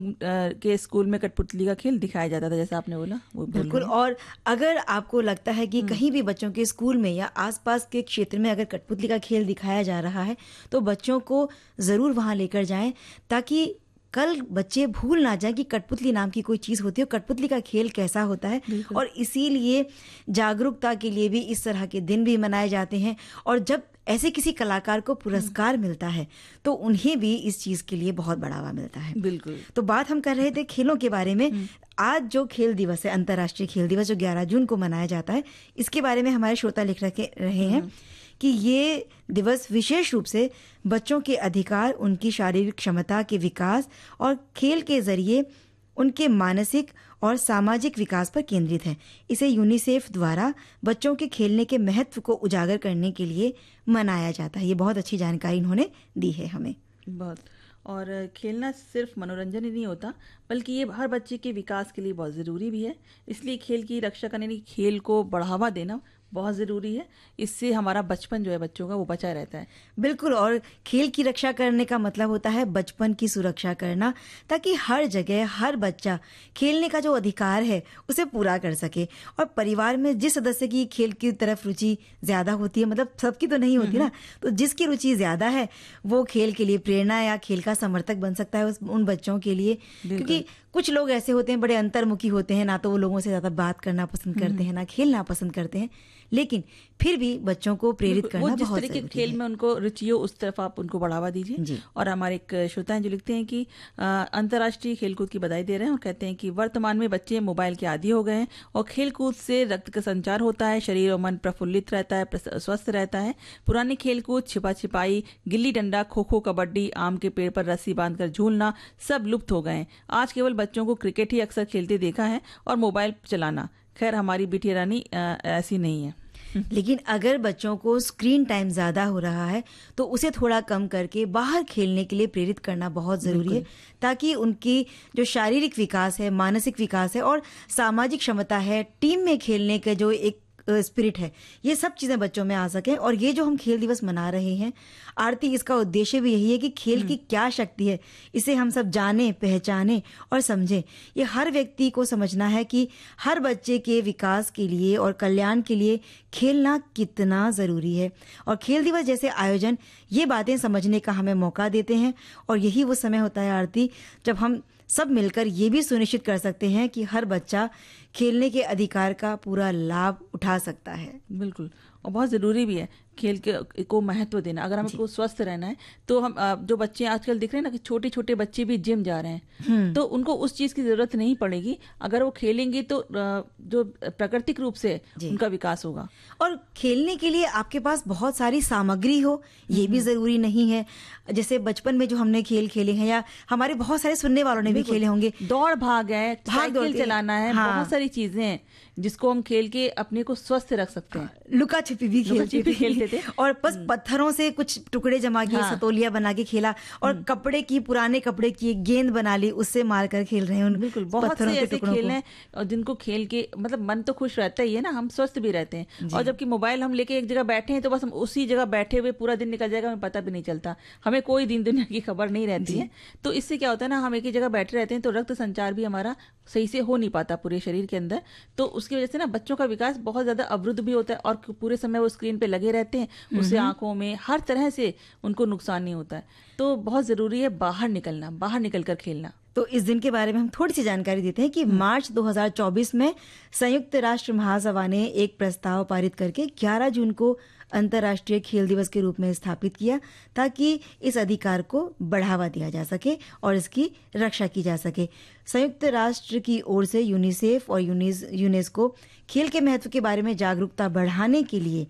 के स्कूल में कठपुतली का खेल दिखाया जाता था, जैसा आपने बोला वो बोल बिल्कुल। रही हैं। और अगर आपको लगता है कि कहीं भी बच्चों के स्कूल में या आसपास के क्षेत्र में अगर कठपुतली का खेल दिखाया जा रहा है तो बच्चों को ज़रूर वहाँ लेकर जाएं, ताकि कल बच्चे भूल ना जाएं कि कठपुतली नाम की कोई चीज़ होती है, कठपुतली का खेल कैसा होता है। बिल्कुल। और इसीलिए जागरूकता के लिए भी इस तरह के दिन भी मनाए जाते हैं। और जब ऐसे किसी कलाकार को पुरस्कार मिलता है तो उन्हें भी इस चीज़ के लिए बहुत बढ़ावा मिलता है। बिल्कुल। तो बात हम कर रहे थे खेलों के बारे में। आज जो खेल दिवस है, अंतर्राष्ट्रीय खेल दिवस, जो 11 जून को मनाया जाता है, इसके बारे में हमारे श्रोता लिख रहे हैं कि ये दिवस विशेष रूप से बच्चों के अधिकार, उनकी शारीरिक क्षमता के विकास और खेल के जरिए उनके मानसिक और सामाजिक विकास पर केंद्रित है। इसे यूनिसेफ द्वारा बच्चों के खेलने के महत्व को उजागर करने के लिए मनाया जाता है। ये बहुत अच्छी जानकारी इन्होंने दी है हमें। बहुत। और खेलना सिर्फ मनोरंजन ही नहीं होता, बल्कि ये हर बच्चे के विकास के लिए बहुत ज़रूरी भी है। इसलिए खेल की रक्षा करने के लिए खेल को बढ़ावा देना बहुत ज़रूरी है। इससे हमारा बचपन जो है बच्चों का वो बचा रहता है। बिल्कुल। और खेल की रक्षा करने का मतलब होता है बचपन की सुरक्षा करना, ताकि हर जगह हर बच्चा खेलने का जो अधिकार है उसे पूरा कर सके। और परिवार में जिस सदस्य की खेल की तरफ रुचि ज़्यादा होती है, मतलब सबकी तो नहीं होती ना, तो जिसकी रुचि ज़्यादा है वो खेल के लिए प्रेरणा या खेल का समर्थक बन सकता है उन बच्चों के लिए। क्योंकि कुछ लोग ऐसे होते हैं, बड़े अंतर्मुखी होते हैं, ना तो वो लोगों से ज़्यादा बात करना पसंद करते हैं, ना खेलना पसंद करते हैं, लेकिन फिर भी बच्चों को प्रेरित करना बहुत जिस तरह के जरूरी खेल है। में उनको रुचि हो उस तरफ आप उनको बढ़ावा दीजिए। और हमारे एक श्रोता हैं जो लिखते हैं कि अंतर्राष्ट्रीय खेलकूद की बधाई दे रहे हैं और कहते हैं कि वर्तमान में बच्चे मोबाइल के आदी हो गए हैं और खेलकूद से रक्त का संचार होता है, शरीर और मन प्रफुल्लित रहता है, स्वस्थ रहता है। पुरानी खेलकूद, छिपा छिपाई, गिल्ली डंडा, खो खो, कबड्डी, आम के पेड़ पर रस्सी बांधकर झूलना सब लुप्त हो गए हैं। आज केवल बच्चों को क्रिकेट ही अक्सर खेलते देखा है और मोबाइल चलाना। खैर हमारी बिटिया रानी ऐसी नहीं है। लेकिन अगर बच्चों को स्क्रीन टाइम ज़्यादा हो रहा है तो उसे थोड़ा कम करके बाहर खेलने के लिए प्रेरित करना बहुत ज़रूरी है, ताकि उनकी जो शारीरिक विकास है, मानसिक विकास है और सामाजिक क्षमता है, टीम में खेलने के जो एक स्पिरिट है, ये सब चीज़ें बच्चों में आ सकें। और ये जो हम खेल दिवस मना रहे हैं आरती, इसका उद्देश्य भी यही है कि खेल की क्या शक्ति है इसे हम सब जानें, पहचानें और समझें। ये हर व्यक्ति को समझना है कि हर बच्चे के विकास के लिए और कल्याण के लिए खेलना कितना ज़रूरी है। और खेल दिवस जैसे आयोजन ये बातें समझने का हमें मौका देते हैं। और यही वो समय होता है आरती जब हम सब मिलकर ये भी सुनिश्चित कर सकते हैं कि हर बच्चा खेलने के अधिकार का पूरा लाभ उठा सकता है। बिल्कुल। और बहुत ज़रूरी भी है खेल के को महत्व देना। अगर हमको स्वस्थ रहना है तो हम जो बच्चे आजकल दिख रहे हैं ना कि छोटे छोटे बच्चे भी जिम जा रहे हैं, तो उनको उस चीज़ की ज़रूरत नहीं पड़ेगी। अगर वो खेलेंगे तो जो प्राकृतिक रूप से उनका विकास होगा। और खेलने के लिए आपके पास बहुत सारी सामग्री हो ये भी ज़रूरी नहीं है। जैसे बचपन में जो हमने खेल खेले हैं या हमारे बहुत सारे सुनने वालों ने भी खेले होंगे, दौड़ भाग है, साइकिल चलाना है, बहुत सारी चीजें हैं जिसको हम खेल के अपने को स्वस्थ रख सकते हैं। लुका छिपी भी खेलते थे और बस पत्थरों से कुछ टुकड़े जमा किए, सतोलिया बना के खेला, और पुराने कपड़े की गेंद बना ली, उससे मारकर खेल रहे हैं। बिल्कुल। बहुत से ऐसे खेल हैं और जिनको खेल के मतलब मन तो खुश रहता ही है ना, हम स्वस्थ भी रहते हैं। और जबकि मोबाइल हम लेके एक जगह बैठे हैं तो बस हम उसी जगह बैठे हुए पूरा दिन निकल जाएगा, हमें पता भी नहीं चलता, हमें कोई दिन दुनिया की खबर नहीं रहती है। तो इससे क्या होता है ना, हम एक ही जगह बैठे रहते हैं तो रक्त संचार भी हमारा सही से हो नहीं पाता पूरे शरीर के अंदर। तो उसकी वजह से ना बच्चों का विकास बहुत ज्यादा अवरुद्ध भी होता है और पूरे समय वो स्क्रीन पे लगे रहते हैं, उससे आंखों में हर तरह से उनको नुकसान नहीं होता है। तो बहुत जरूरी है बाहर निकलना, बाहर निकलकर खेलना। तो इस दिन के बारे में हम थोड़ी सी जानकारी देते हैं कि मार्च 2024 में संयुक्त राष्ट्र महासभा ने एक प्रस्ताव पारित करके 11 जून को अंतर्राष्ट्रीय खेल दिवस के रूप में स्थापित किया, ताकि इस अधिकार को बढ़ावा दिया जा सके और इसकी रक्षा की जा सके। संयुक्त राष्ट्र की ओर से यूनिसेफ और यूनेस्को खेल के महत्व के बारे में जागरूकता बढ़ाने के लिए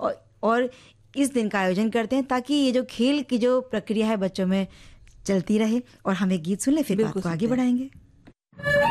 और इस दिन का आयोजन करते हैं, ताकि ये जो खेल की जो प्रक्रिया है बच्चों में चलती रहे। और हम एक गीत सुन ले, फिर बात को आगे बढ़ाएंगे।